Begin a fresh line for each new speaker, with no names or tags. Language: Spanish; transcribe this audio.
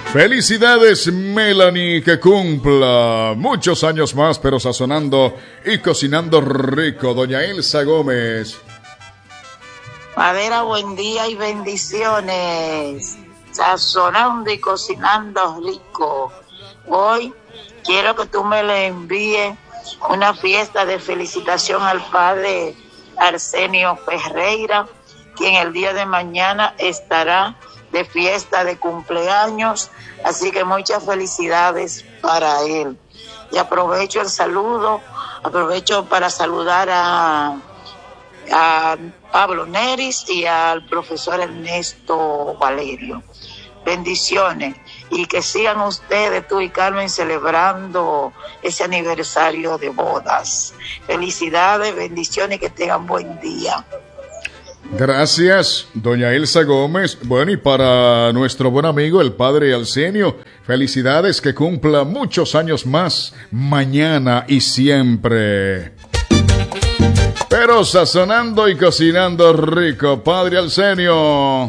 Felicidades, Melanie, que cumpla muchos años más, pero sazonando y cocinando rico. Doña Elsa Gómez.
Madera, buen día y bendiciones. Sazonando y cocinando rico. Hoy quiero que tú me le envíes una fiesta de felicitación al padre Arsenio Ferreira, quien el día de mañana estará de fiesta de cumpleaños, así que muchas felicidades para él. Y aprovecho para saludar a Pablo Neris y al profesor Ernesto Valerio. Bendiciones, y que sigan ustedes, tú y Carmen, celebrando ese aniversario de bodas. Felicidades, bendiciones, y que tengan buen día.
Gracias, doña Elsa Gómez. Bueno, y para nuestro buen amigo, el padre Arsenio, felicidades, que cumpla muchos años más, mañana y siempre. Pero sazonando y cocinando rico, padre Arsenio.